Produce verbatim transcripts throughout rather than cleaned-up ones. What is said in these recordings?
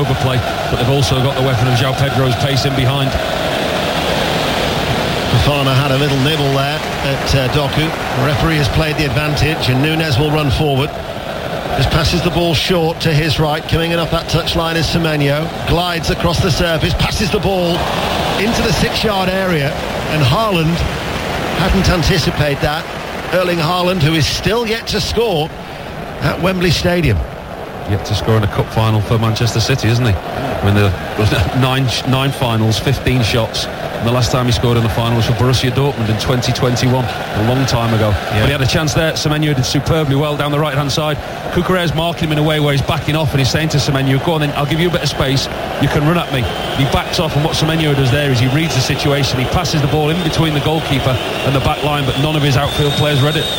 overplay, but they've also got the weapon of João Pedro's pace in behind. Fofana had a little nibble there at uh, Doku. The referee has played the advantage, and Núñez will run forward. Just passes the ball short to his right. Coming in off that touchline is Semenyo. Glides across the surface, passes the ball into the six-yard area, and Haaland hadn't anticipated that. Erling Haaland, who is still yet to score at Wembley Stadium. Yet to score in a cup final for Manchester City, isn't he? I mean, the nine nine finals, fifteen shots. And the last time he scored in the final was for Borussia Dortmund in twenty twenty-one, a long time ago. Yeah. But he had a chance there. Semenyo did superbly well down the right-hand side. Cucurella's marking him in a way where he's backing off, and he's saying to Semenyo, go on then, I'll give you a bit of space, you can run at me. He backs off, and what Semenyo does there is he reads the situation. He passes the ball in between the goalkeeper and the back line, but none of his outfield players read it.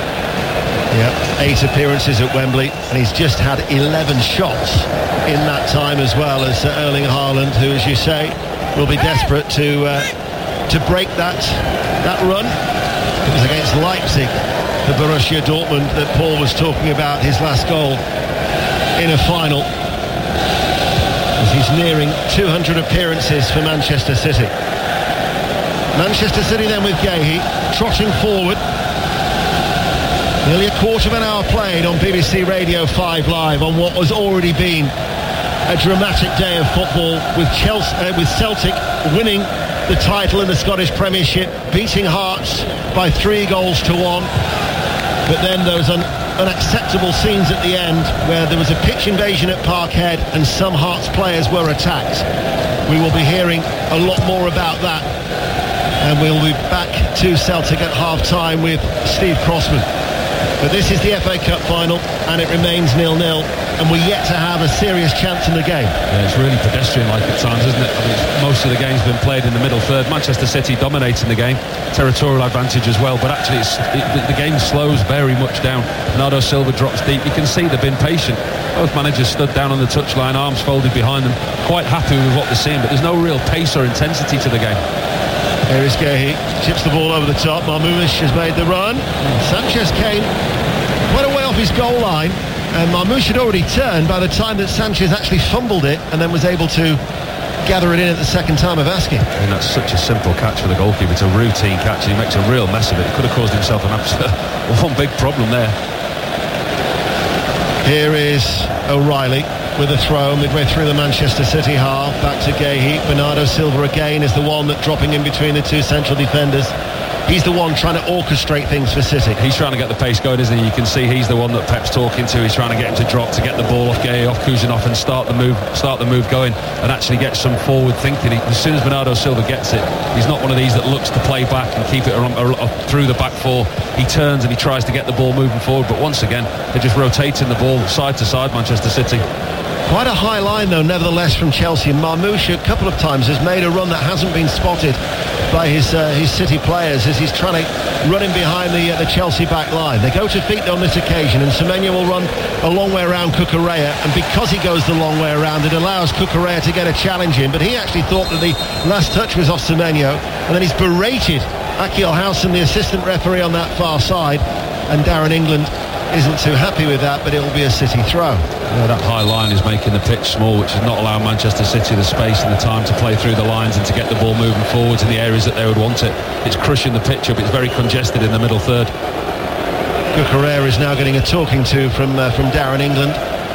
Yeah, eight appearances at Wembley, and he's just had eleven shots in that time as well as uh, Erling Haaland, who, as you say, will be desperate to uh, to break that that run. It was against Leipzig, the Borussia Dortmund, that Paul was talking about, his last goal in a final. As he's nearing two hundred appearances for Manchester City. Manchester City then with Guéhi trotting forward. Nearly a quarter of an hour played on B B C Radio five Live on what was already been a dramatic day of football, with Chelsea, uh, with Celtic winning the title in the Scottish Premiership, beating Hearts by three goals to one. But then those un- unacceptable scenes at the end where there was a pitch invasion at Parkhead and some Hearts players were attacked. We will be hearing a lot more about that, and we'll be back to Celtic at half-time with Steve Crossman. But this is the F A Cup final, and it remains nil-nil, and we're yet to have a serious chance in the game. Yeah, it's really pedestrian-like at times, isn't it? I mean, most of the game's been played in the middle third. Manchester City dominating the game, territorial advantage as well, but actually it's, it, the game slows very much down. Bernardo Silva drops deep. You can see they've been patient. Both managers stood down on the touchline, arms folded behind them, quite happy with what they're seeing, but there's no real pace or intensity to the game. Here is Guéhi, chips the ball over the top. Marmoush has made the run. Sanchez came quite a way off his goal line, and Marmoush had already turned by the time that Sanchez actually fumbled it and then was able to gather it in at the second time of asking. I mean, that's such a simple catch for the goalkeeper. It's a routine catch, and he makes a real mess of it. He could have caused himself an absolute one big problem there. Here is O'Reilly with a throw midway through the Manchester City half. Back to Guéhi. Bernardo Silva again is the one that dropping in between the two central defenders. He's the one trying to orchestrate things for City. He's trying to get the pace going, isn't he? You can see he's the one that Pep's talking to. He's trying to get him to drop, to get the ball off Guéhi, off Kuzinov, and start the move start the move going, and actually get some forward thinking. He, as soon as Bernardo Silva gets it, he's not one of these that looks to play back and keep it around, around, through the back four. He turns and he tries to get the ball moving forward, but once again, they're just rotating the ball side to side, Manchester City. Quite a high line, though, nevertheless, from Chelsea. Marmoush, a couple of times, has made a run that hasn't been spotted by his uh, his City players as he's trying to run in behind the uh, the Chelsea back line. They go to feet on this occasion, and Semenyo will run a long way around Cucurella, and because he goes the long way around, it allows Cucurella to get a challenge in, but he actually thought that the last touch was off Semenyo, and then he's berated Akil Howson, the assistant referee, on that far side, and Darren England isn't too happy with that, but it'll be a City throw. Yeah, that high line is making the pitch small, which is not allowing Manchester City the space and the time to play through the lines and to get the ball moving forwards in the areas that they would want it. It's crushing the pitch up. It's very congested in the middle third. Cucurella is now getting a talking to from uh, from Darren England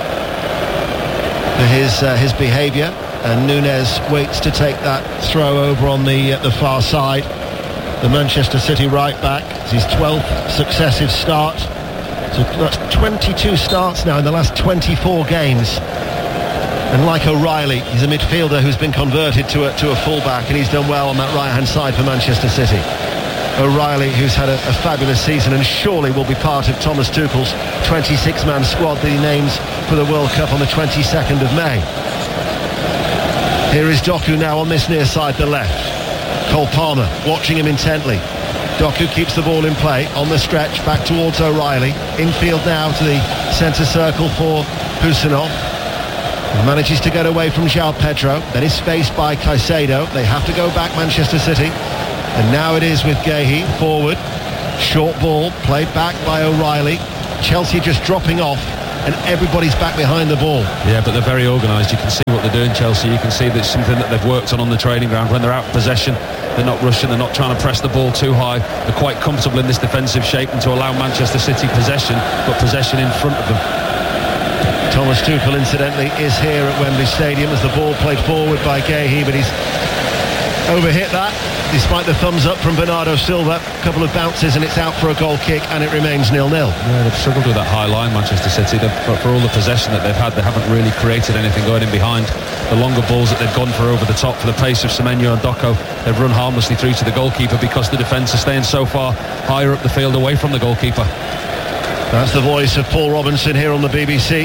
for his uh, his behaviour, and Núñez waits to take that throw over on the uh, the far side. The Manchester City right back, it's his twelfth successive start. So that's twenty-two starts now in the last twenty-four games. And like O'Reilly, he's a midfielder who's been converted to a, to a fullback, and he's done well on that right-hand side for Manchester City. O'Reilly, who's had a, a fabulous season and surely will be part of Thomas Tuchel's twenty-six man squad that he names for the World Cup on the twenty-second of May. Here is Doku now on this near side, the left. Cole Palmer watching him intently. Doku keeps the ball in play on the stretch back towards O'Reilly. Infield now to the centre circle for Kuzinov. He manages to get away from João Pedro. Then is spaced by Caicedo. They have to go back, Manchester City. And now it is with Guéhi forward. Short ball played back by O'Reilly. Chelsea just dropping off and everybody's back behind the ball. Yeah, but they're very organised. You can see what they're doing, Chelsea. You can see that it's something that they've worked on on the training ground. When they're out of possession, they're not rushing, they're not trying to press the ball too high. They're quite comfortable in this defensive shape and to allow Manchester City possession, but possession in front of them. Thomas Tuchel, incidentally, is here at Wembley Stadium as the ball played forward by Guéhi, but he's overhit that, despite the thumbs up from Bernardo Silva. A couple of bounces and it's out for a goal kick, and it remains nil-nil. Yeah, they've struggled with that high line, Manchester City. They've, but for all the possession that they've had, they haven't really created anything going in behind. The longer balls that they've gone for over the top for the pace of Semenyo and Doku, they've run harmlessly through to the goalkeeper because the defence is staying so far higher up the field away from the goalkeeper. That's the voice of Paul Robinson here on the B B C.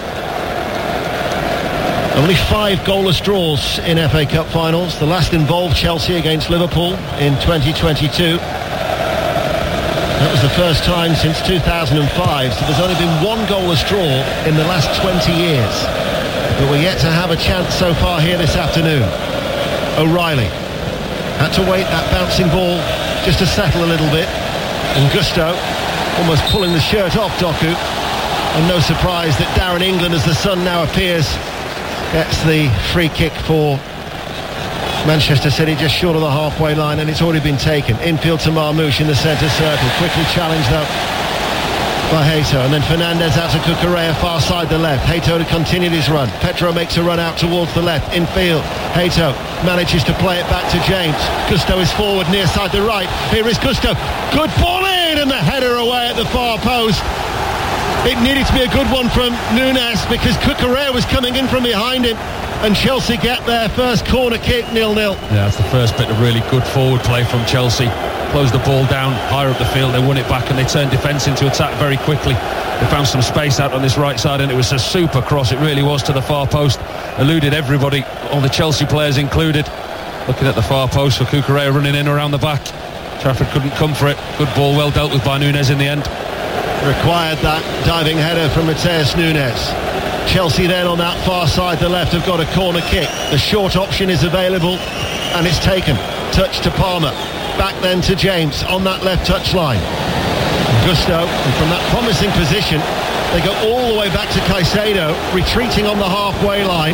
Only five goalless draws in F A Cup finals. The last involved Chelsea against Liverpool in twenty twenty-two. That was the first time since two thousand five, so there's only been one goalless draw in the last twenty years. But we're yet to have a chance so far here this afternoon. O'Reilly had to wait that bouncing ball just to settle a little bit. And Gusto almost pulling the shirt off Doku. And no surprise that Darren England, as the sun now appears, gets the free kick for Manchester City just short of the halfway line, and it's already been taken. Infield to Marmoush in the centre circle. Quickly challenged though by Hato, and then Fernandez out to Cucurella, far side the left. Hato to continue his run. Pedro makes a run out towards the left. Infield, Hato manages to play it back to James. Gusto is forward near side the right. Here is Gusto. Good ball in, and the header away at the far post. It needed to be a good one from Núñez because Cucurella was coming in from behind him, and Chelsea get their first corner kick, nil-nil. Yeah, that's the first bit of really good forward play from Chelsea. Closed the ball down higher up the field, they won it back, and they turned defence into attack very quickly. They found some space out on this right side, and it was a super cross, it really was, to the far post. Eluded everybody, all the Chelsea players included. Looking at the far post for Cucurella running in around the back. Trafford couldn't come for it. Good ball, well dealt with by Núñez in the end. Required that diving header from Matheus Núñez. Chelsea then on that far side the left have got a corner kick. The short option is available and it's taken. Touch to Palmer. Back then to James on that left touch line. Gusto, and from that promising position they go all the way back to Caicedo, retreating on the halfway line.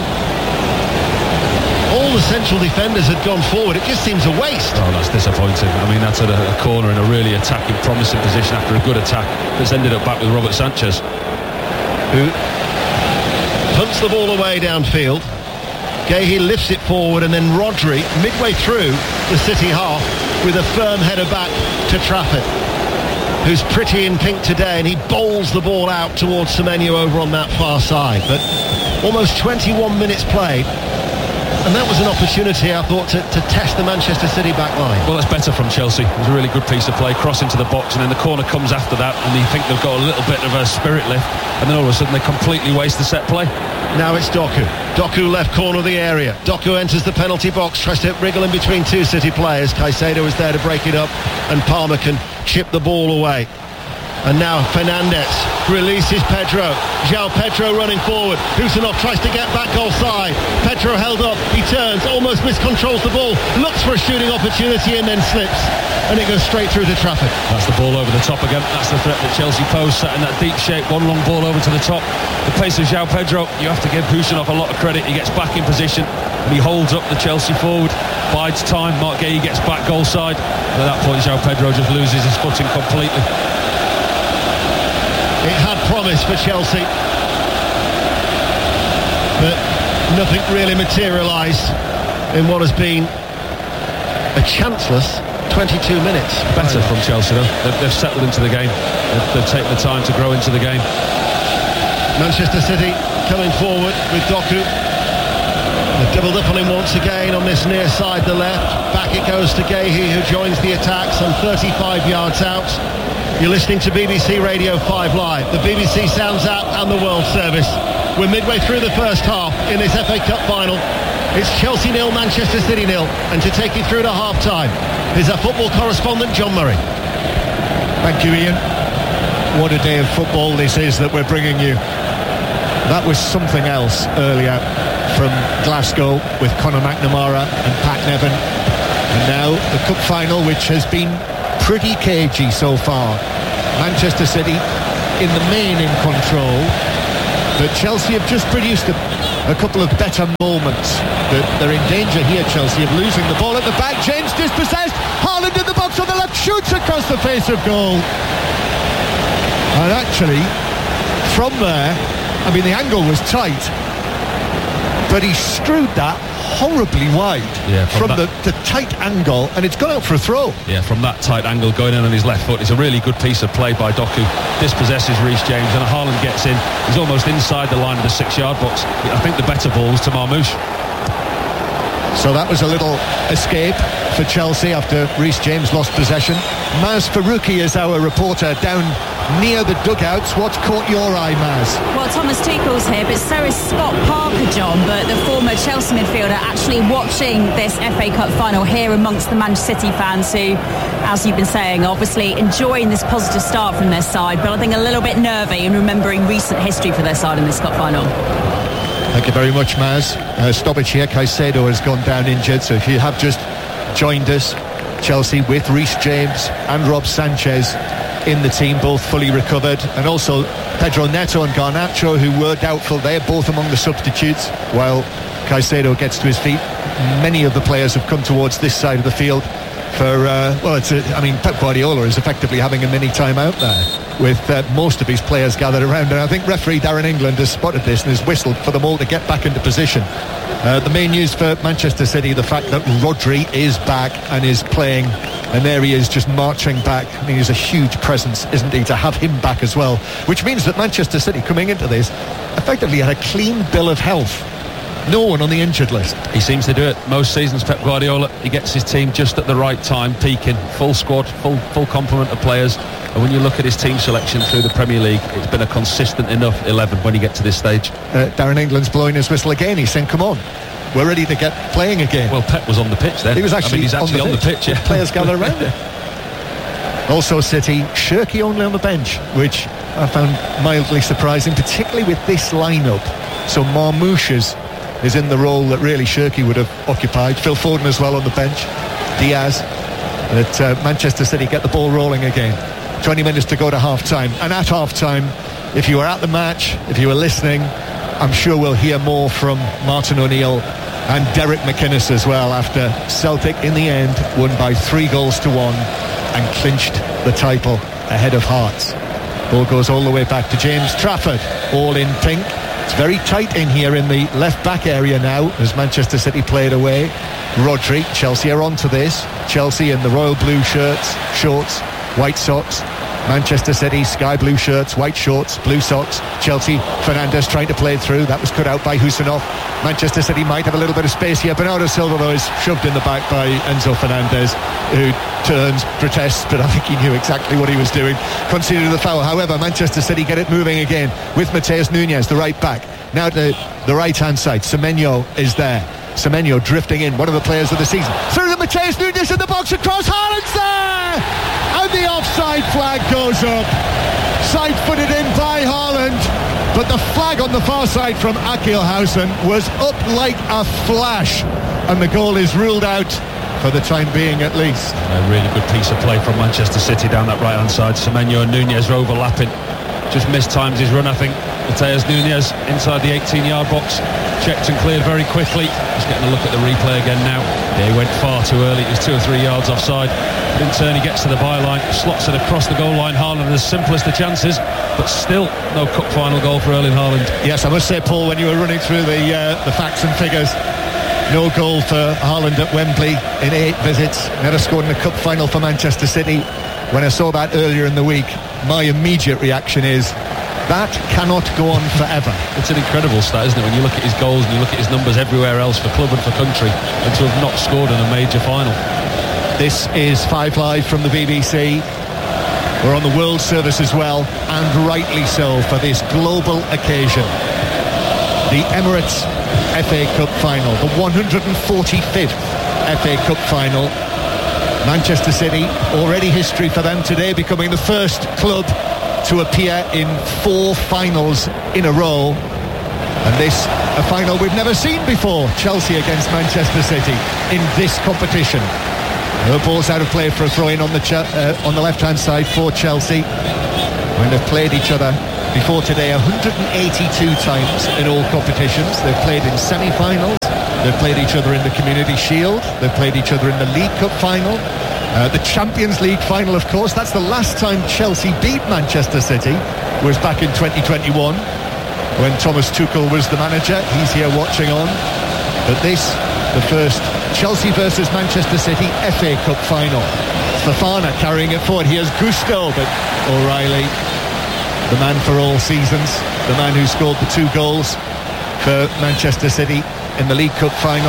All the central defenders had gone forward. It just seems a waste. Oh, that's disappointing. I mean, that's at a, a corner in a really attacking, promising position after a good attack that's ended up back with Robert Sanchez, who punts the ball away downfield. Guéhi lifts it forward, and then Rodri, midway through the City half, with a firm header back to Trafford, who's pretty in pink today, and he bowls the ball out towards Semenyo over on that far side. But almost twenty-one minutes played, and that was an opportunity, I thought, to, to test the Manchester City back line. Well, that's better from Chelsea. It was a really good piece of play, cross into the box, and then the corner comes after that, and you think they've got a little bit of a spirit lift, and then all of a sudden they completely waste the set play. Now it's Doku. Doku left corner of the area. Doku enters the penalty box, tries to wriggle in between two City players. Caicedo is there to break it up, and Palmer can chip the ball away. And now Fernandez releases Pedro. João Pedro running forward. Husanov tries to get back goal side. Pedro held up. He turns, almost miscontrols the ball. Looks for a shooting opportunity and then slips. And it goes straight through to Trafford. That's the ball over the top again. That's the threat that Chelsea posed, sat in that deep shape. One long ball over to the top. The pace of João Pedro, you have to give Husanov a lot of credit. He gets back in position and he holds up the Chelsea forward. Bides time. Marc Guéhi gets back goal side. And at that point, João Pedro just loses his footing completely. It had promise for Chelsea, but nothing really materialised in what has been a chanceless twenty-two minutes. Better from Chelsea though. They've, they've settled into the game. They've, they've taken the time to grow into the game. Manchester City coming forward with Doku. They've doubled up on him once again on this near side the left. Back it goes to Guéhi, who joins the attack some thirty-five yards out. You're listening to B B C Radio five Live, the B B C Sounds app and the World Service. We're midway through the first half in this F A Cup final. It's Chelsea nil, Manchester City nil. And to take you through to half-time is our football correspondent, John Murray. Thank you, Ian. What a day of football this is that we're bringing you. That was something else earlier from Glasgow with Conor McNamara and Pat Nevin. And now the cup final, which has been pretty cagey so far. Manchester City in the main in control, But Chelsea have just produced a, a couple of better moments. They're, they're in danger here, Chelsea, of losing the ball at the back. James dispossessed. Haaland in the box on the left, shoots across the face of goal. And actually, from there, I mean, the angle was tight, but he strewed that horribly wide yeah, from, from the, the tight angle, and it's gone out for a throw. Yeah, from that tight angle going in on his left foot. It's a really good piece of play by Doku. Dispossesses Reece James, and Haaland gets in. He's almost inside the line of the six-yard box. I think the better ball was to Marmoush. So that was a little escape for Chelsea after Reece James lost possession. Maz Faruqi is our reporter down near the dugouts. What's caught your eye, Maz? Well, Thomas Tuchel's here, but so is Scott Parker, John. But the former Chelsea midfielder actually watching this F A Cup final here amongst the Manchester City fans who, as you've been saying, obviously enjoying this positive start from their side, but I think a little bit nervy and remembering recent history for their side in this cup final. Thank you very much, Maz. Uh, stoppage here. Caicedo has gone down injured, so if you have just joined us, Chelsea with Reece James and Rob Sanchez in the team, both fully recovered, and also Pedro Neto and Garnacho, who were doubtful. They're both among the substitutes, while Caicedo gets to his feet. Many of the players have come towards this side of the field for, uh, well, it's a, I mean, Pep Guardiola is effectively having a mini time out there with uh, most of his players gathered around, and I think referee Darren England has spotted this and has whistled for them all to get back into position. Uh, the main news for Manchester City, the fact that Rodri is back and is playing, and there he is just marching back. I mean, he's a huge presence, isn't he, to have him back as well, which means that Manchester City coming into this effectively had a clean bill of health. No one on the injured list. He seems to do it most seasons, Pep Guardiola. He gets his team just at the right time, peaking, full squad, full full complement of players. And when you look at his team selection through the Premier League, it's been a consistent enough eleven when you get to this stage. Uh, Darren England's blowing his whistle again. He's saying, come on, we're ready to get playing again. Well, Pep was on the pitch then. He was actually, I mean, he's actually on the on pitch. the pitch, yeah. Players gather around him. Also City, Shirky only on the bench, which I found mildly surprising, particularly with this lineup. So Marmoush is, is in the role that really Shirky would have occupied. Phil Foden as well on the bench. Diaz. But uh, Manchester City get the ball rolling again. twenty minutes to go to half-time. And at half-time, if you were at the match, if you were listening, I'm sure we'll hear more from Martin O'Neill and Derek McInnes as well, after Celtic in the end won by three goals to one and clinched the title ahead of Hearts. Ball goes all the way back to James Trafford, all in pink. It's very tight in here in the left back area now as Manchester City played away. Rodri, Chelsea are onto this. Chelsea in the royal blue shirts, shorts, white socks. Manchester City, sky blue shirts, white shorts, blue socks. Chelsea, Fernandes trying to play it through. That was cut out by Husinov. Manchester City might have a little bit of space here. Bernardo Silva, though, is shoved in the back by Enzo Fernandez, who turns, protests, but I think he knew exactly what he was doing. Conceded the foul. However, Manchester City get it moving again with Mateus Nunes, the right back. Now to the right-hand side. Semenyo is there. Semenyo drifting in, one of the players of the season. Through the Mateus Nunes in the box, across, Haaland's there! And the offside flag goes up. Side-footed in by Haaland, but the flag on the far side from Akilhausen was up like a flash, and the goal is ruled out for the time being at least. A really good piece of play from Manchester City down that right-hand side. Semenyo and Nunes are overlapping. Just mistimed his run, I think. Mateus Nunes inside the eighteen-yard box, checked and cleared very quickly. Just getting a look at the replay again now. Yeah, he went far too early. He was two or three yards offside. But in turn, he gets to the byline, slots it across the goal line. Haaland as simple as the chances, but still no cup final goal for Erling Haaland. Yes, I must say, Paul, when you were running through the uh, the facts and figures, no goal for Haaland at Wembley in eight visits. Never scored in a cup final for Manchester City. When I saw that earlier in the week, my immediate reaction is, that cannot go on forever. It's an incredible stat, isn't it, when you look at his goals and you look at his numbers everywhere else for club and for country, and to have not scored in a major final. This is Five Live from the B B C. We're on the World Service as well, and rightly so for this global occasion. The Emirates F A Cup final, the one hundred forty-fifth F A Cup final. Manchester City, already history for them today, becoming the first club to appear in four finals in a row. And this, a final we've never seen before. Chelsea against Manchester City in this competition. The ball's out of play for a throw-in on the ch- uh, on the left-hand side for Chelsea. When they've played each other before today one hundred eighty-two times in all competitions. They've played in semi-finals, they've played each other in the Community Shield, they've played each other in the League Cup final, uh, the Champions League final, of course. That's the last time Chelsea beat Manchester City, was back in twenty twenty-one when Thomas Tuchel was the manager. He's here watching on. But this, the first Chelsea versus Manchester City F A Cup final. Fofana carrying it forward. Here's Gusto, but O'Reilly, the man for all seasons, the man who scored the two goals for Manchester City in the League Cup final.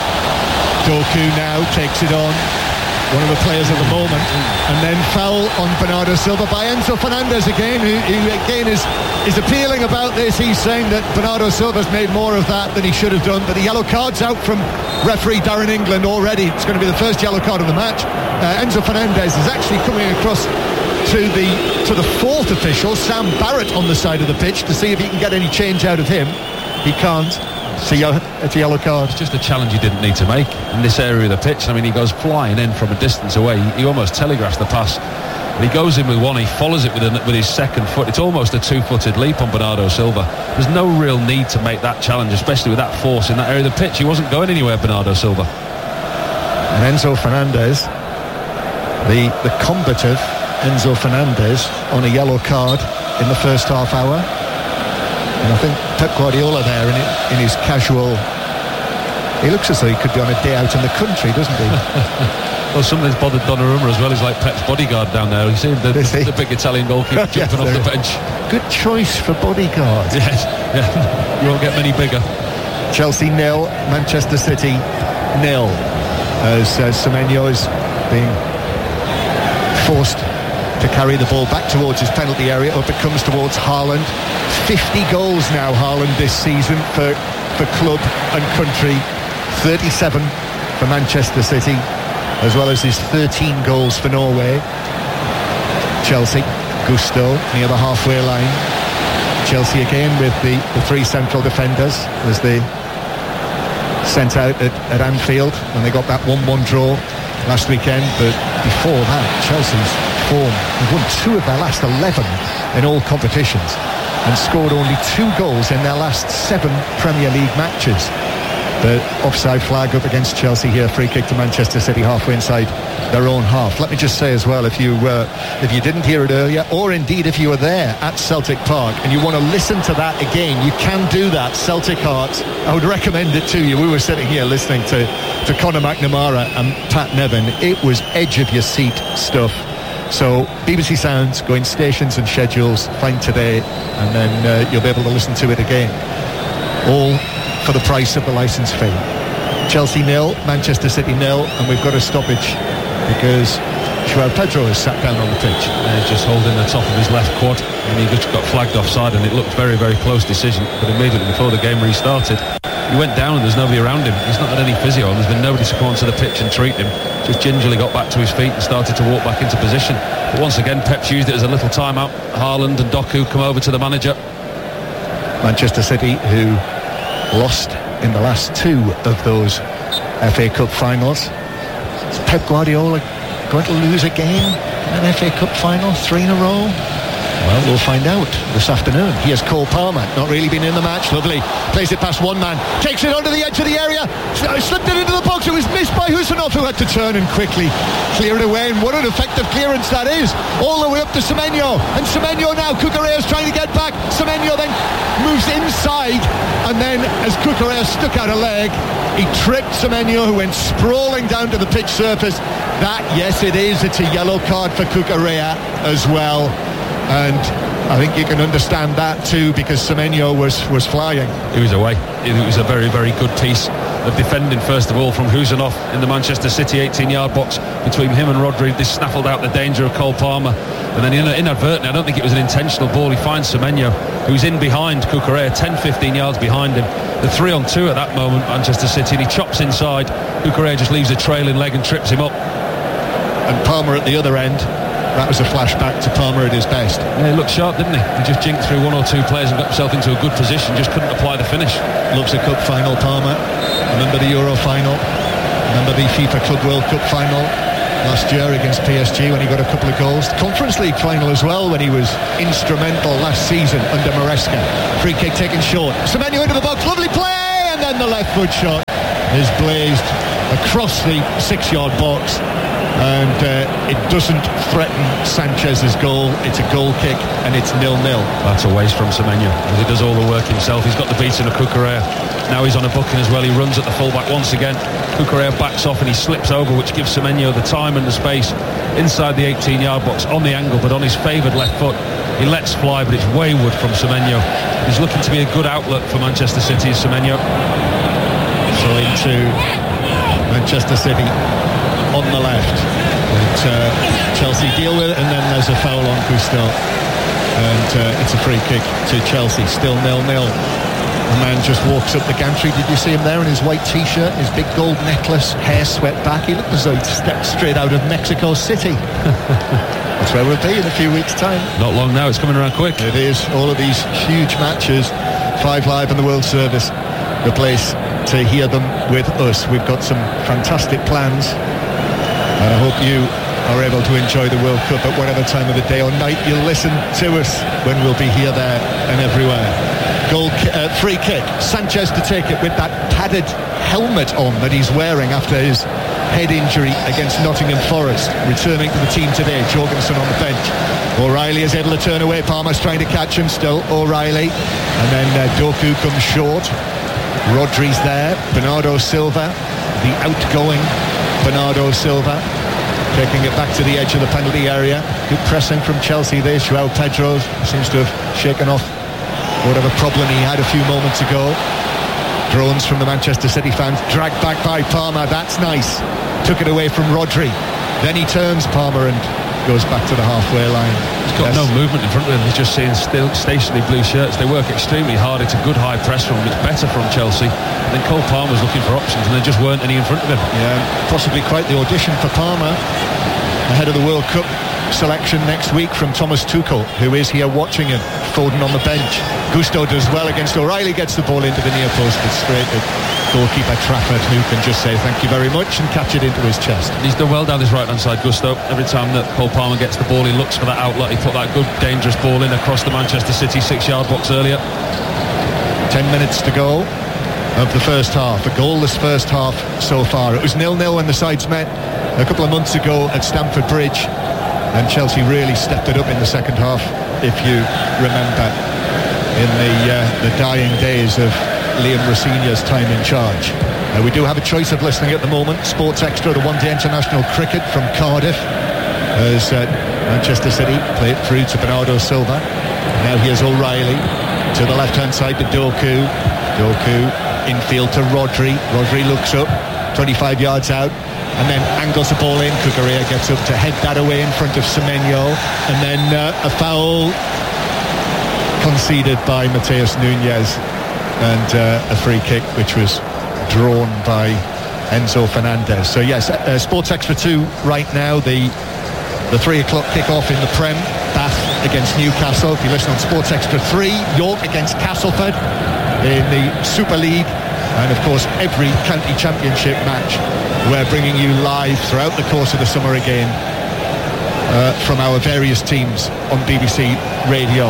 Doku now takes it on, one of the players of the moment, and then foul on Bernardo Silva by Enzo Fernandez again, who, who again is, is appealing about this. He's saying that Bernardo Silva's made more of that than he should have done, but the yellow card's out from referee Darren England already. It's going to be the first yellow card of the match. Uh, Enzo Fernandez is actually coming across to the to the fourth official, Sam Barrett, on the side of the pitch to see if he can get any change out of him. He can't. It's a, yellow, it's a yellow card. It's just a challenge he didn't need to make in this area of the pitch. I mean, he goes flying in from a distance away. He, he almost telegraphs the pass. And he goes in with one, he follows it with, a, with his second foot. It's almost a two-footed leap on Bernardo Silva. There's no real need to make that challenge, especially with that force in that area of the pitch. He wasn't going anywhere, Bernardo Silva. And Enzo Fernandez, the, the combative Enzo Fernandez, on a yellow card in the first half hour. And I think Pep Guardiola there in, in his casual, he looks as though he could be on a day out in the country, doesn't he? Well, something's bothered Donnarumma as well. He's like Pep's bodyguard down there. You see the, the, the big Italian goalkeeper jumping yes, off the bench. Good choice for bodyguard. Yes, yeah. You won't get many bigger. Chelsea nil, Manchester City nil, as uh, Semenyo is being forced to carry the ball back towards his penalty area. Up it comes towards Haaland. fifty goals now, Haaland, this season for, for club and country. thirty-seven for Manchester City, as well as his thirteen goals for Norway. Chelsea, Gusto near the halfway line. Chelsea again with the, the three central defenders as they sent out at, at Anfield when they got that one one draw last weekend. But before that, Chelsea's form, they've won two of their last eleven in all competitions and scored only two goals in their last seven Premier League matches. The offside flag up against Chelsea here, free kick to Manchester City halfway inside their own half. Let me just say as well, if you uh, if you didn't hear it earlier, or indeed if you were there at Celtic Park and you want to listen to that again, you can do that. Celtic Hearts, I would recommend it to you. We were sitting here listening to, to Conor McNamara and Pat Nevin. It was edge of your seat stuff. So B B C Sounds, go in stations and schedules, find today, and then uh, you'll be able to listen to it again. All for the price of the licence fee. Chelsea nil, Manchester City nil, and we've got a stoppage because João Pedro is sat down on the pitch. And he's just holding the top of his left quad, and he just got flagged offside, and it looked very, very close decision. But immediately before the game restarted, he went down and there's nobody around him. He's not had any physio, and there's been nobody to come onto the pitch and treat him. Just gingerly got back to his feet and started to walk back into position. But once again, Pep's used it as a little timeout. Haaland and Doku come over to the manager. Manchester City, who lost in the last two of those F A Cup finals. Is Pep Guardiola going to lose again in an F A Cup final, three in a row? Well, we'll find out this afternoon. Here's Cole Palmer, not really been in the match. Lovely, plays it past one man, takes it onto the edge of the area, slipped it into the box. It was missed by Husanov, who had to turn and quickly clear it away. And what an effective clearance that is, all the way up to Semenyo. And Semenyo now, Cucurella is trying to get back. Semenyo then moves inside, and then as Cucurella stuck out a leg, he tripped Semenyo, who went sprawling down to the pitch surface. That, yes, it is. It's a yellow card for Cucurella as well. And I think you can understand that too, because Semenyo was, was flying. He was away. It was a very, very good piece of defending, first of all, from Husanov in the Manchester City eighteen-yard box. Between him and Rodri, they snaffled out the danger of Cole Palmer. And then inadvertently, I don't think it was an intentional ball, he finds Semenyo, who's in behind Cucurella, ten, fifteen yards behind him. The three on two at that moment, Manchester City, and he chops inside. Cucurella just leaves a trailing leg and trips him up. And Palmer at the other end, that was a flashback to Palmer at his best. Yeah, he looked sharp, didn't he? He just jinked through one or two players and got himself into a good position, just couldn't apply the finish. Loves a cup final, Palmer. Remember the Euro final? Remember the FIFA Club World Cup final? last year against P S G when he got a couple of goals. The Conference League final as well when he was instrumental last season under Maresca. Free kick taken short. Semenyo into the box, lovely play, and then the left foot shot is blazed across the six-yard box, and uh, it doesn't threaten Sanchez's goal. It's a goal kick, and it's nil-nil. That's a waste from Semenyo, because he does all the work himself. He's got the beating of Cucurella. Now he's on a booking as well. He runs at the fullback once again. Cucurella backs off and he slips over, which gives Semenyo the time and the space inside the eighteen-yard box on the angle, but on his favoured left foot. He lets fly, but it's wayward from Semenyo. He's looking to be a good outlet for Manchester City, Semenyo. So into Manchester City on the left. But, uh, Chelsea deal with it, and then there's a foul on Gusto. And uh, it's a free kick to Chelsea, still nil-nil. The man just walks up the gantry. Did you see him there in his white t-shirt, his big gold necklace, hair swept back? He looked as though he'd stepped straight out of Mexico City. That's where we'll be in a few weeks' time. Not long now, it's coming around quick. It is. All of these huge matches, Five Live and the World Service, the place to hear them with us. We've got some fantastic plans, and I hope you are able to enjoy the World Cup at whatever time of the day or night you'll listen to us, when we'll be here, there and everywhere. Goal, uh, free kick. Sanchez to take it with that padded helmet on that he's wearing after his head injury against Nottingham Forest. Returning to the team today, Jorgensen on the bench. O'Reilly is able to turn away. Palmer's trying to catch him still. O'Reilly, and then uh, Doku comes short. Rodri's there. Bernardo Silva, the outgoing Bernardo Silva, taking it back to the edge of the penalty area. Good pressing from Chelsea there. João Pedro seems to have shaken off whatever problem he had a few moments ago. Drones from the Manchester City fans, dragged back by Palmer. That's nice. Took it away from Rodri. Then he turns, Palmer, and goes back to the halfway line. He's got yes. no movement in front of him. He's just seeing still stationary blue shirts. They work extremely hard. It's a good high press from him. It's better from Chelsea. And then Cole Palmer's looking for options, and there just weren't any in front of him. Yeah, possibly quite the audition for Palmer ahead of the World Cup selection next week from Thomas Tuchel, who is here watching him. Foden on the bench. Gusto does well against O'Reilly, gets the ball into the near post, but straight at goalkeeper Trafford, who can just say thank you very much and catch it into his chest. He's done well down his right hand side, Gusto. Every time that Cole Palmer gets the ball, he looks for that outlet. He put that good dangerous ball in across the Manchester City six yard box earlier. Ten minutes to go of the first half. A goalless first half so far. It was nil-nil when the sides met a couple of months ago at Stamford Bridge, and Chelsea really stepped it up in the second half, if you remember, in the uh, the dying days of Liam Rosenior's time in charge. Uh, we do have a choice of listening at the moment. Sports Extra, the one-day international cricket from Cardiff, as uh, Manchester City play it through to Bernardo Silva. Now here's O'Reilly to the left-hand side to Doku. Doku infield to Rodri. Rodri looks up, twenty-five yards out, and then angles the ball in. Cucurella gets up to head that away in front of Semenyo, and then uh, a foul conceded by Mateus Nunes, and uh, a free kick which was drawn by Enzo Fernandez. So yes, uh, Sports Extra two right now, the the three o'clock kick-off in the Prem, Bath against Newcastle. If you listen on Sports Extra three, York against Castleford in the Super League, and of course every county championship match we're bringing you live throughout the course of the summer again uh, from our various teams on B B C Radio.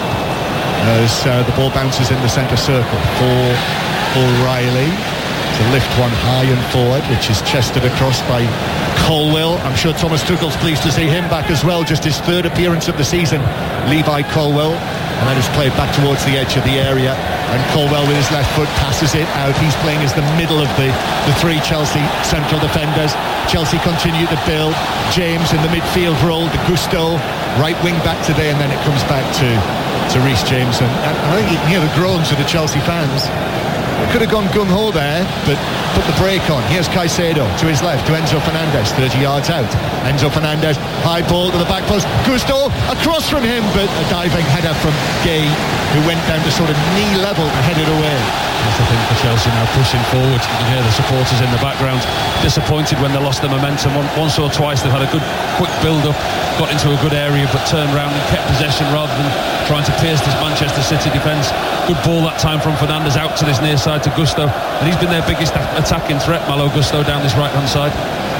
As uh, the ball bounces in the centre circle for O'Reilly to lift one high and forward, which is chested across by Colwill. I'm sure Thomas Tuchel's pleased to see him back as well, just his third appearance of the season, Levi Colwill, and then it's played back towards the edge of the area, and Colwill with his left foot passes it out. He's playing as the middle of the, the three Chelsea central defenders. Chelsea continue to build. James in the midfield role, the Gusto right wing back today, and then it comes back to to Reece James, and, and I think you can hear the groans of the Chelsea fans. It could have gone gung-ho there, but put the brake on. Here's Caicedo to his left, to Enzo Fernandez, thirty yards out. Enzo Fernandez, high ball to the back post. Gusto across from him, but a diving header from Gay, who went down to sort of knee level and headed away. That's the thing for Chelsea now, pushing forward. You can hear the supporters in the background disappointed when they lost the momentum. Once or twice they've had a good quick build-up, got into a good area, but turned around and kept possession rather than trying to pierce this Manchester City defence. Good ball that time from Fernandes out to this near side to Gusto, and he's been their biggest attacking threat, Malo Gusto, down this right hand side.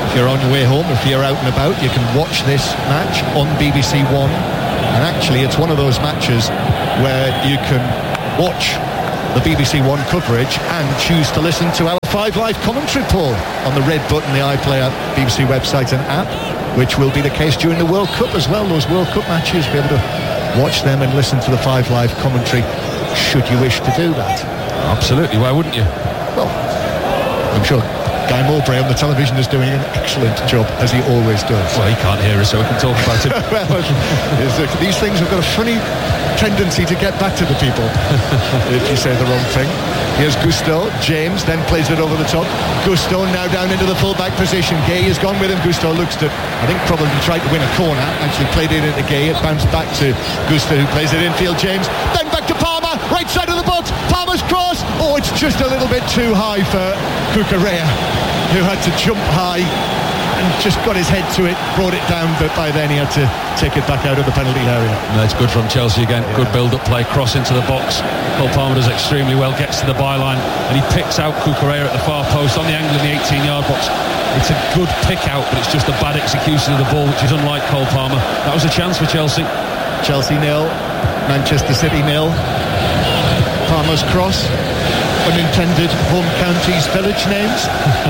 if you're on your way home, if you're out and about, you can watch this match on B B C One. And actually, it's one of those matches where you can watch the B B C One coverage and choose to listen to our Five Live commentary, Paul, on the red button, the iPlayer, B B C website and app, which will be the case during the World Cup as well. Those World Cup matches, be able to watch them and listen to the Five Live commentary, should you wish to do that. Absolutely, why wouldn't you? Well, I'm sure Guy Mowbray on the television is doing an excellent job, as he always does. Well, he can't hear us, so we can talk about it. Well, these things have got a funny tendency to get back to the people if you say the wrong thing. Here's Gusto. James then plays it over the top. Gusto now down into the full-back position. Gay has gone with him. Gusto looks to, I think, probably tried to win a corner. Actually played it into Gay. It bounced back to Gusto, who plays it infield. James then back to Palmer. Right side of the box. Palmer's cross. Oh, it's just a little bit too high for Cucurella, who had to jump high and just got his head to it, brought it down, but by then he had to take it back out of the penalty area. No, it's good from Chelsea again. Yeah. Good build-up play, cross into the box. Cole Palmer does extremely well, gets to the byline, and he picks out Cucurella at the far post on the angle in the eighteen-yard box. It's a good pick out, but it's just a bad execution of the ball, which is unlike Cole Palmer. That was a chance for Chelsea. Chelsea nil, Manchester City nil. Palmer's cross, unintended home counties village names.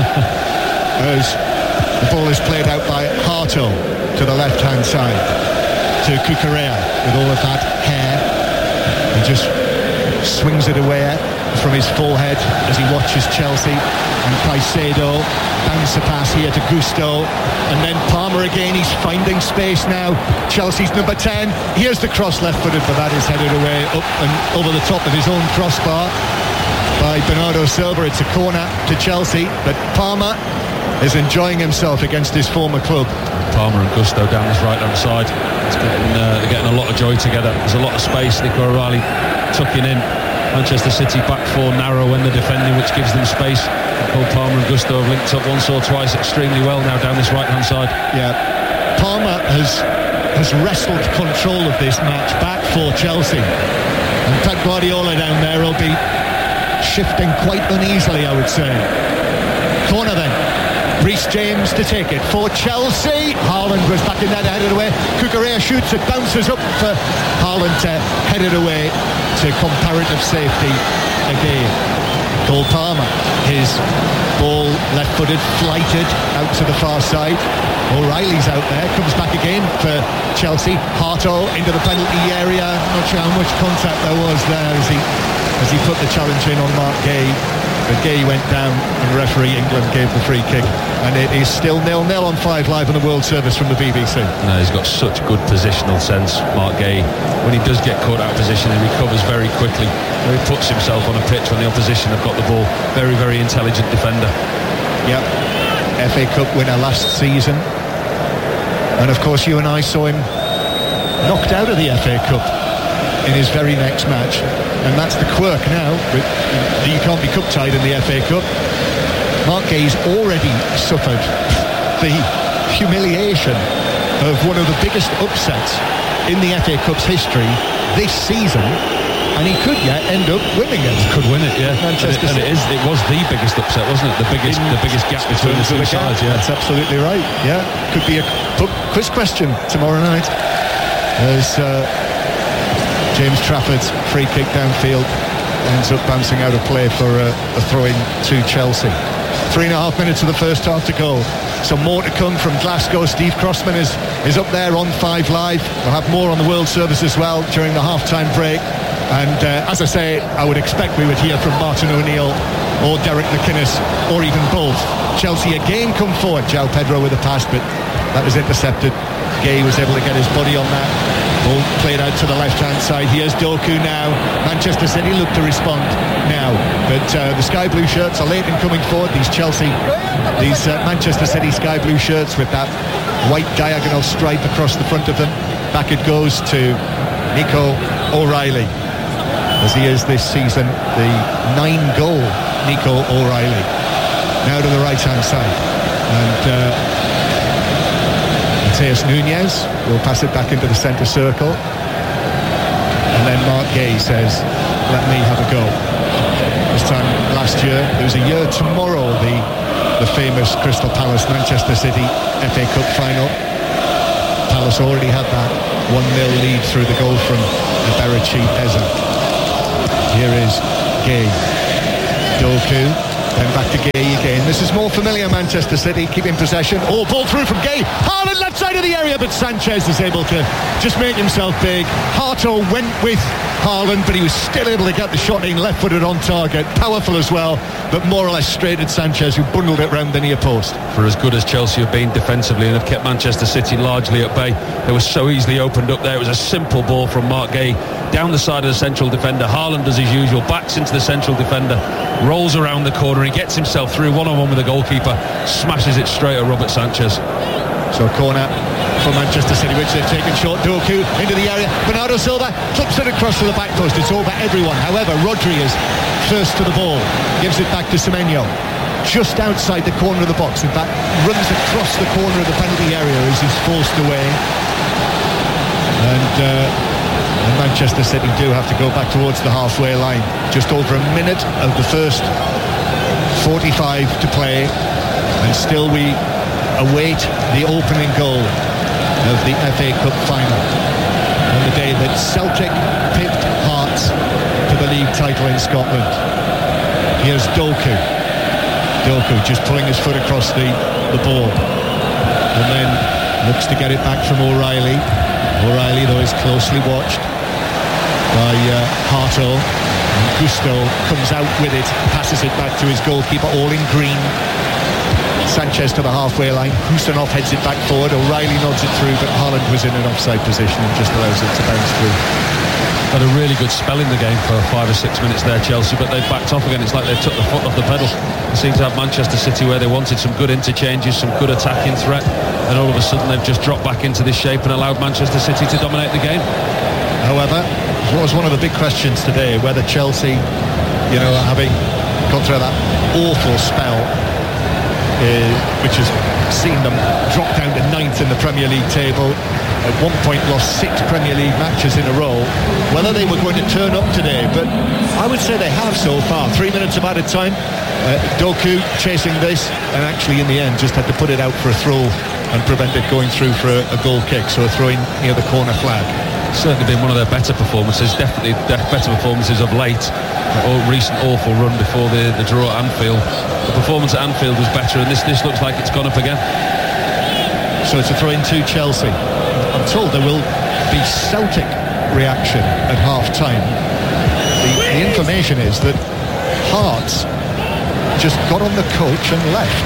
As the ball is played out by Harto to the left-hand side to Cucurella with all of that hair. He just swings it away from his forehead as he watches Chelsea, and Caicedo bounce a pass here to Gusto, and then Palmer again. He's finding space now. Chelsea's number ten. Here's the cross, left-footed, but that is headed away up and over the top of his own crossbar by Bernardo Silva. It's a corner to Chelsea, but Palmer is enjoying himself against his former club. Palmer and Gusto down this right-hand side. It's getting, uh, they're getting a lot of joy together. There's a lot of space. Nico O'Reilly tucking in. Manchester City back four narrow when they're defending, which gives them space. Cole Palmer and Gusto have linked up once or twice extremely well now down this right-hand side. Yeah, Palmer has has wrestled control of this match back for Chelsea, and Pep Guardiola down there will be shifting quite uneasily, I would say. Corner then. Reece James to take it for Chelsea. Haaland was back in that, headed away. Cucurella shoots it, bounces up for Haaland to head it away to comparative safety again. Cole Palmer, his ball left-footed, flighted out to the far side. O'Reilly's out there, comes back again for Chelsea. Harto into the penalty area. Not sure how much contact there was there as he as he put the challenge in on Mark Gay. But Gay went down and referee England gave the free kick, and it is still nil nil on Five Live on the World Service from the B B C. No, he's got such good positional sense, Mark Gay. When he does get caught out of position, he recovers very quickly. He puts himself on a pitch when the opposition have got the ball. Very, very intelligent defender. Yep, F A Cup winner last season, and of course you and I saw him knocked out of the F A Cup in his very next match, and that's the quirk now. You can't be cup tied in the F A Cup. Mark Gay's already suffered the humiliation of one of the biggest upsets in the F A Cup's history this season, and he could yet end up winning it. Could win it, yeah. Manchester and it, and it is. It was the biggest upset, wasn't it? The biggest, in, the biggest gap between the two sides. Yeah, that's absolutely right. Yeah, could be a quiz question tomorrow night. There's. Uh, James Trafford's free kick downfield ends up bouncing out of play for a, a throw-in to Chelsea. Three and a half minutes of the first half to go. So more to come from Glasgow. Steve Crossman is, is up there on Five Live. We'll have more on the World Service as well during the half-time break. And uh, as I say, I would expect we would hear from Martin O'Neill or Derek McInnes, or even both. Chelsea again come forward. João Pedro with a pass, but that was intercepted. Gay was able to get his body on that. Ball played out to the left-hand side. Here's Doku now. Manchester City look to respond now, but uh, the sky blue shirts are late in coming forward. These Chelsea, these uh, Manchester City sky blue shirts with that white diagonal stripe across the front of them. Back it goes to Nico O'Reilly, as he is this season the nine-goal Nico O'Reilly. Now to the right-hand side, and uh, Mateus Nunes will pass it back into the centre circle, and then Mark Gay says, let me have a go. this time last year. It was a year tomorrow, the the famous Crystal Palace Manchester City F A Cup final. Palace already had that one nil lead through the goal from Eberechi Eze. Here is Gay. Doku, then back to Gay again. This is more familiar Manchester City, keeping possession. Oh, ball through from Gay. Haaland left side of the area, but Sanchez is able to just make himself big. Harto went with Haaland, but he was still able to get the shot in, left-footed on target. Powerful as well, but more or less straight at Sanchez, who bundled it round the near post. For as good as Chelsea have been defensively and have kept Manchester City largely at bay, they were so easily opened up there. It was a simple ball from Marc Guéhi down the side of the central defender. Haaland does his usual, backs into the central defender, rolls around the corner, he gets himself through one-on-one with the goalkeeper, smashes it straight at Robert Sanchez. So a corner for Manchester City, which they've taken short. Doku into the area. Bernardo Silva clips it across to the back post. It's over everyone. However, Rodri is first to the ball. Gives it back to Semenyo. Just outside the corner of the box. In fact, runs across the corner of the penalty area as he's forced away. And, uh, and Manchester City do have to go back towards the halfway line. Just over a minute of the first forty-five to play. And still we await the opening goal of the F A Cup final on the day that Celtic pipped Hearts to the league title in Scotland. Here's Doku. Doku just pulling his foot across the, the ball and then looks to get it back from O'Reilly. O'Reilly, though, is closely watched by uh, Harto. And Gusto comes out with it, passes it back to his goalkeeper, all in green. Sanchez to the halfway line. Husanov heads it back forward. O'Reilly nods it through, but Haaland was in an offside position and just allows it to bounce through. Had a really good spell in the game for five or six minutes there, Chelsea, but they backed off again. It's like they took the foot off the pedal. They seem to have Manchester City where they wanted some good interchanges, some good attacking threat, and all of a sudden they've just dropped back into this shape and allowed Manchester City to dominate the game. However, it was one of the big questions today, whether Chelsea, you know, having gone through that awful spell, Uh, which has seen them drop down to ninth in the Premier League table, at one point lost six Premier League matches in a row, whether they were going to turn up today. But I would say they have so far. Three minutes of added time, uh, Doku chasing this, and actually in the end just had to put it out for a throw and prevent it going through for a, a goal kick, so a throw in near the corner flag. Certainly been one of their better performances, definitely their better performances of late. Or recent awful run before the, the draw at Anfield. The performance at Anfield was better, and this this looks like it's gone up again. So it's a throw in to Chelsea. I'm told there will be Celtic reaction at half time. The, the information is that Hearts just got on the coach and left.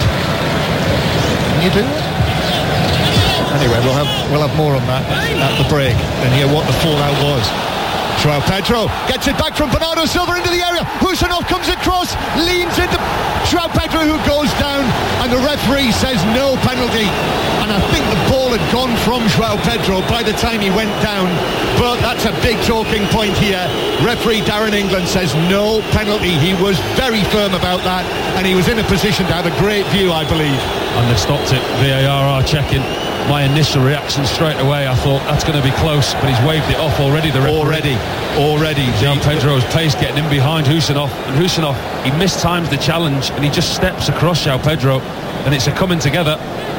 Can you do it? Anyway, we'll have we'll have more on that at the break and hear what the fallout was. João Pedro gets it back from Bernardo Silva into the area. Husanov comes across, leans into João Pedro, who goes down, and the referee says no penalty. And I think the ball had gone from João Pedro by the time he went down. But that's a big talking point here. Referee Darren England says no penalty. He was very firm about that, and he was in a position to have a great view, I believe. And they've stopped it. V A R are checking. My initial reaction straight away, I thought that's going to be close, but he's waved it off already. The referee. Already, already. João Pedro's pace getting in behind Husanov, and Husanov, he mistimes the challenge, and he just steps across João Pedro, and it's a coming together.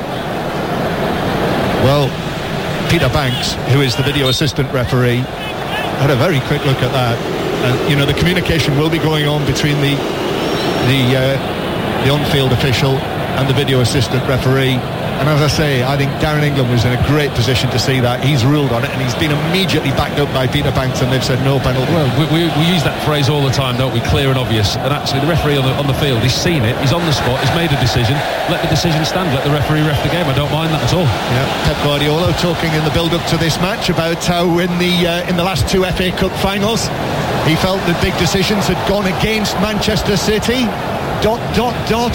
Well, Peter Banks, who is the video assistant referee, had a very quick look at that. And you know, the communication will be going on between the the uh, the on-field official and the video assistant referee. And as I say, I think Darren England was in a great position to see that. He's ruled on it, and he's been immediately backed up by Peter Banks, and they've said no penalty. Well, we, we, we use that phrase all the time, don't we? Clear and obvious. And actually, the referee on the, on the field, he's seen it, he's on the spot, he's made a decision. Let the decision stand. Let the referee ref the game. I don't mind that at all. Yeah, Pep Guardiola talking in the build-up to this match about how in the uh, in the last two F A Cup finals, he felt that big decisions had gone against Manchester City. Dot dot dot.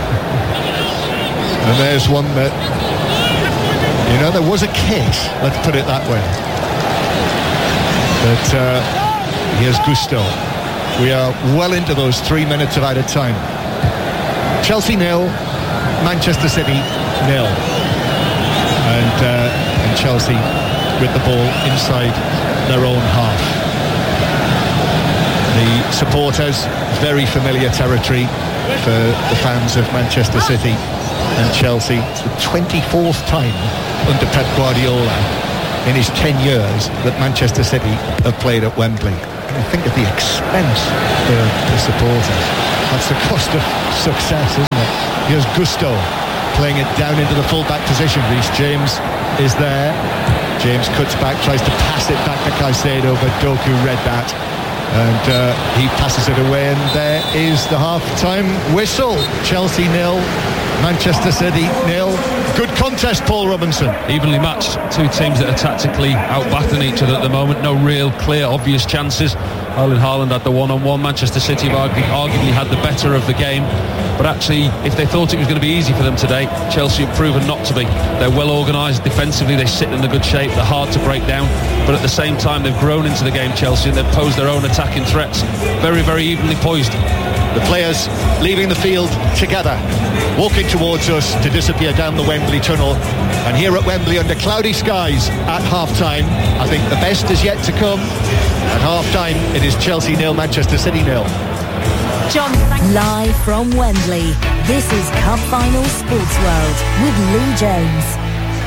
And there's one that, you know, there was a case, let's put it that way. But uh, here's Gusto. We are well into those three minutes of added time. Chelsea nil, Manchester City nil. And, uh, and Chelsea with the ball inside their own half. the supporters, very familiar territory for the fans of Manchester City and Chelsea. It's the twenty-fourth time under Pep Guardiola in his ten years that Manchester City have played at Wembley. And I think at the expense of the supporters. That's the cost of success, isn't it? Here's Gusto playing it down into the full-back position. Reece James is there. James cuts back, tries to pass it back to Caicedo, but Doku read that. And uh, he passes it away, and there is the half-time whistle. Chelsea nil, Manchester City nil. Good contest, Paul Robinson. Evenly matched, two teams that are tactically out-battling each other at the moment. No real clear obvious chances. Erling Haaland had the one-on-one. Manchester City have argu- arguably had the better of the game, but actually if they thought it was going to be easy for them today, Chelsea have proven not to be. They're well organised defensively, they sit in a good shape, they're hard to break down, but at the same time they've grown into the game, Chelsea, and they've posed their own attacking threats. Very, very evenly poised. The players leaving the field together, walking towards us to disappear down the Wembley tunnel. And here at Wembley, under cloudy skies at half-time, I think the best is yet to come. At half-time, it is Chelsea nil, Manchester City nil. John, live from Wembley, this is Cup Final Sports World with Lee Jones.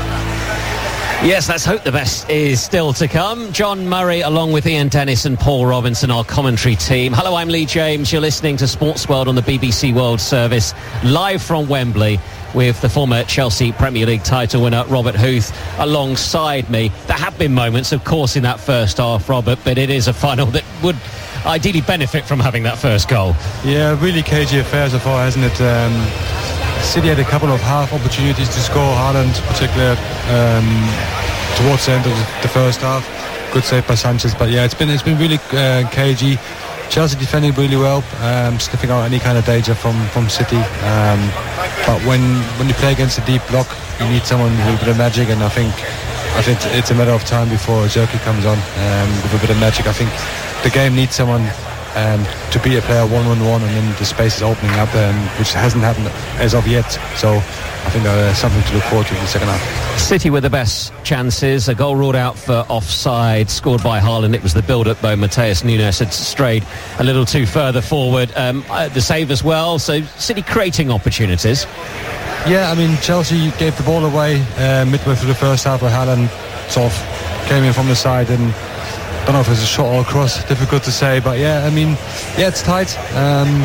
Yes, let's hope the best is still to come. John Murray, along with Ian Dennis and Paul Robinson, our commentary team. Hello, I'm Lee James. You're listening to Sports World on the B B C World Service, live from Wembley, with the former Chelsea Premier League title winner Robert Huth alongside me. There have been moments, of course, in that first half, Robert, but it is a final that would ideally benefit from having that first goal. Yeah, really cagey affair so far, hasn't it? Um, City had a couple of half opportunities to score. Haaland, particularly um, towards the end of the first half. Good save by Sanchez, but yeah, it's been it's been really uh, cagey. Chelsea defending really well, um, sniffing out any kind of danger from from City. Um, but when when you play against a deep block, you need someone with a bit of magic, and I think I think it's a matter of time before Jerky comes on um, with a bit of magic. I think the game needs someone Um, to be a player one-on-one, and then the space is opening up, um, which hasn't happened as of yet. So I think there's uh, something to look forward to in the second half. City with the best chances. A goal ruled out for offside, scored by Haaland. It was the build-up, though. Mateus Nunes had strayed a little too further forward. Um, uh, the save as well. So City creating opportunities. Yeah, I mean, Chelsea gave the ball away uh, midway through the first half, where Haaland sort of came in from the side, and I don't know if it's a shot or a cross, difficult to say, but yeah, I mean, yeah, it's tight. Um,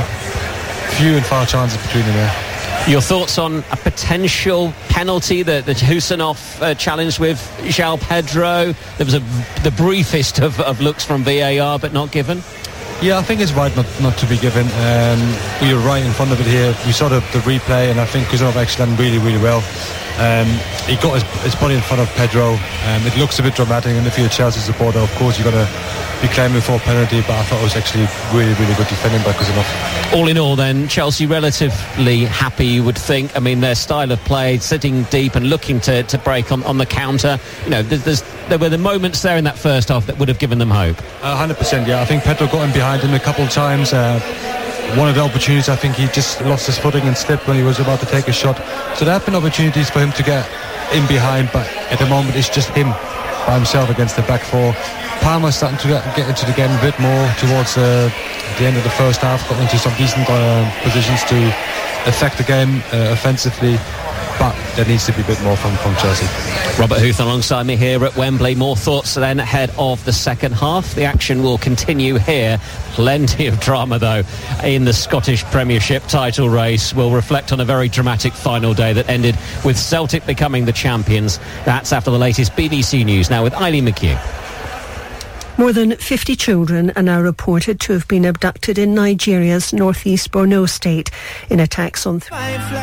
few and far chances between them there. Your thoughts on a potential penalty that, that Husanov uh, challenged with João Pedro? There was a, the briefest of, of looks from V A R, but not given. Yeah, I think it's right not, not to be given. Um, we were right in front of it here. We saw the, the replay, and I think Husanov actually done really, really well. Um, he got his, his body in front of Pedro. Um, it looks a bit dramatic, and if you're a Chelsea supporter, of course you've got to be claiming for a penalty, but I thought it was actually really, really good defending by Husanov. All in all then, Chelsea relatively happy, you would think. I mean, their style of play, sitting deep and looking to, to break on, on the counter. You know, there's, there's, there were the moments there in that first half that would have given them hope. Uh, one hundred percent, yeah. I think Pedro got in behind him a couple of times. Uh, one of the opportunities, I think he just lost his footing and slipped when he was about to take a shot. So there have been opportunities for him to get in behind, but at the moment it's just him by himself against the back four. Palmer's starting to get, get into the game a bit more towards uh, the end of the first half, got into some decent uh, positions to affect the game uh, offensively, but there needs to be a bit more from, from Chelsea. Robert Huth alongside me here at Wembley. More thoughts then ahead of the second half. The action will continue here. Plenty of drama, though, in the Scottish Premiership title race. We'll reflect on a very dramatic final day that ended with Celtic becoming the champions. That's after the latest B B C News. Now with Eileen McHugh. More than fifty children are now reported to have been abducted in Nigeria's northeast Borno state in attacks on... Th-